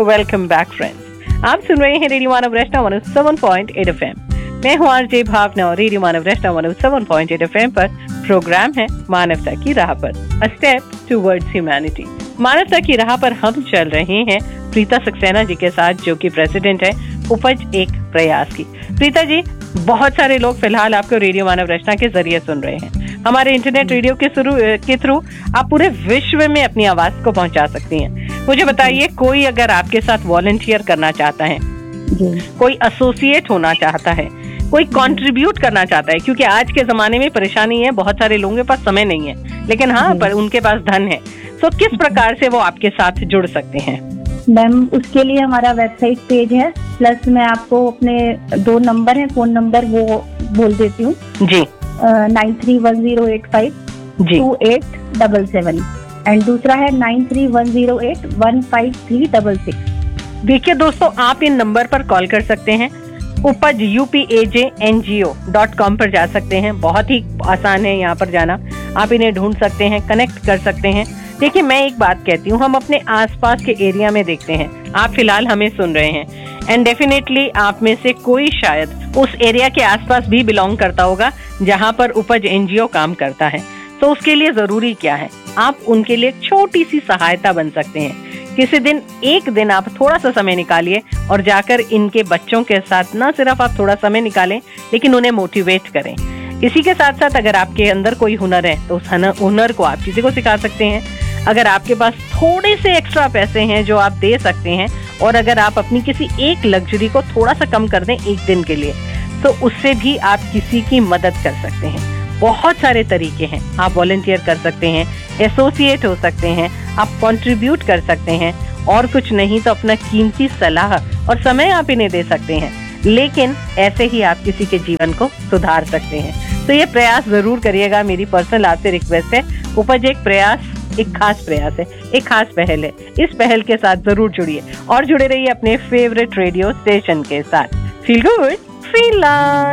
Welcome back friends. आप सुन रहे हैं रेडियो मानव रचना 107.8 FM। मैं हूं आरजे भावना और रेडियो मानव रचना 107.8 FM पर प्रोग्राम है मानवता की राह पर, अ स्टेप टुवर्ड्स ह्यूमैनिटी। मानवता की राह पर हम चल रहे हैं प्रीता सक्सेना जी के साथ, जो कि प्रेसिडेंट है उपज एक प्रयास की। प्रीता जी, बहुत सारे लोग फिलहाल आपको रेडियो मानव रचना के जरिए सुन रहे हैं। हमारे इंटरनेट रेडियो के थ्रू आप पूरे विश्व में अपनी आवाज को पहुंचा सकती हैं। मुझे बताइए, कोई अगर आपके साथ वॉलंटियर करना चाहता है, कोई एसोसिएट होना चाहता है, कोई कंट्रीब्यूट करना चाहता है, क्योंकि आज के जमाने में परेशानी है, बहुत सारे लोगों के पास समय नहीं है, लेकिन हाँ पर उनके पास धन है, तो किस प्रकार से वो आपके साथ जुड़ सकते हैं? मैम, उसके लिए हमारा वेबसाइट पेज है, प्लस मैं आपको अपने 2 नंबर है, फोन नंबर वो बोल देती हूँ जी। 9310852877 एंड दूसरा है 9310815366। देखिए दोस्तों, आप इन नंबर पर कॉल कर सकते हैं। उपज upajNGO.com पर जा सकते हैं, बहुत ही आसान है यहाँ पर जाना। आप इन्हें ढूंढ सकते हैं, कनेक्ट कर सकते हैं। देखिए, मैं एक बात कहती हूँ, हम अपने आसपास के एरिया में देखते हैं। आप फिलहाल हमें सुन रहे हैं एंड डेफिनेटली आप में से कोई शायद उस एरिया के आसपास भी बिलोंग करता होगा जहाँ पर उपज NGO काम करता है। तो उसके लिए जरूरी क्या है, आप उनके लिए छोटी सी सहायता बन सकते हैं। किसी दिन, एक दिन आप थोड़ा सा समय निकालिए और जाकर इनके बच्चों के साथ न सिर्फ आप थोड़ा समय निकालें, लेकिन उन्हें मोटिवेट करें। इसी के साथ साथ अगर आपके अंदर कोई हुनर है तो उस हुनर को आप किसी को सिखा सकते हैं। अगर आपके पास थोड़े से एक्स्ट्रा पैसे हैं जो आप दे सकते हैं, और अगर आप अपनी किसी एक लग्जरी को थोड़ा सा कम कर दें एक दिन के लिए, तो उससे भी आप किसी की मदद कर सकते हैं। बहुत सारे तरीके हैं। आप वॉलंटियर कर सकते हैं, एसोसिएट हो सकते हैं, आप कंट्रीब्यूट कर सकते हैं, और कुछ नहीं तो अपना कीमती सलाह और समय आप इन्हें दे सकते हैं। लेकिन ऐसे ही आप किसी के जीवन को सुधार सकते हैं। तो ये प्रयास जरूर करिएगा, मेरी पर्सनल आपसे रिक्वेस्ट है। उपज एक प्रयास एक खास प्रयास है, एक खास पहल है। इस पहल के साथ जरूर जुड़िए और जुड़े रहिए अपने फेवरेट रेडियो स्टेशन के साथ। Feel good, feel live.